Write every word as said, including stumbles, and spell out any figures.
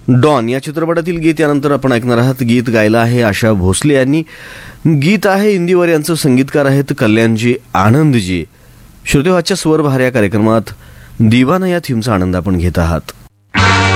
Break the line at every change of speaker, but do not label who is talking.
Don या चित्रपटातील गीत यानंतर आपण ऐकणार आहात. गीत गायलं आहे आशा भोसले यांनी. गीत आहे हिंदीवर. यांचं संगीतकार आहेत कल्याणजी आनंदजी. श्रोते, आजच्या स्वर बहार या कार्यक्रमात दिवाना या थीमचा आनंद आपण घेत आहात.